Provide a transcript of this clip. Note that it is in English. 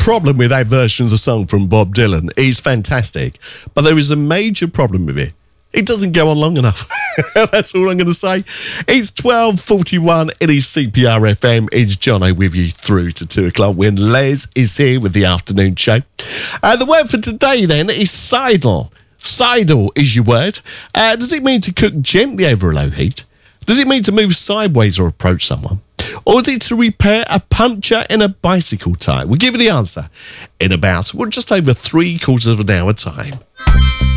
problem with that version of the song from Bob Dylan. It's fantastic. But there is a major problem with it. It doesn't go on long enough. That's all I'm going to say. It's 12:41. It is CPR FM. It's Jono with you through to 2 o'clock when Les is here with the afternoon show. The word for today then is sidle. Sidle is your word. Does it mean to cook gently over a low heat? Does it mean to move sideways or approach someone? Or is it to repair a puncture in a bicycle tyre? We'll give you the answer in about, just over 3/4 of an hour time.